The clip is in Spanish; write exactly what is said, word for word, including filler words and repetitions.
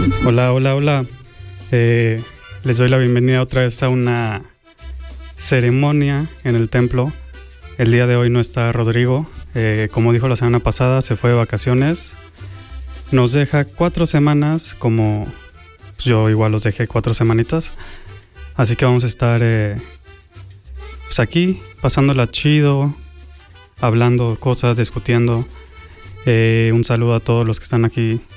Hola, hola, hola. Eh, les doy la bienvenida otra vez a una ceremonia en el templo. El día de hoy no está Rodrigo. Eh, como dijo la semana pasada, se fue de vacaciones. Nos deja cuatro semanas, como yo igual los dejé cuatro semanitas. Así que vamos a estar eh, pues aquí, pasándola chido, hablando cosas, discutiendo. Eh, un saludo a todos los que están aquí